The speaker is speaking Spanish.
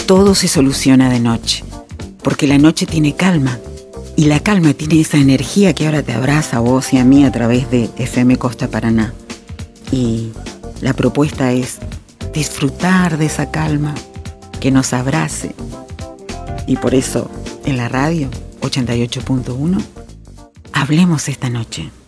todo se soluciona de noche, porque la noche tiene calma, y la calma tiene esa energía que ahora te abraza a vos y a mí a través de FM Costa Paraná. Y la propuesta es disfrutar de esa calma, que nos abrace. Y por eso, en la radio 88.1, hablemos esta noche.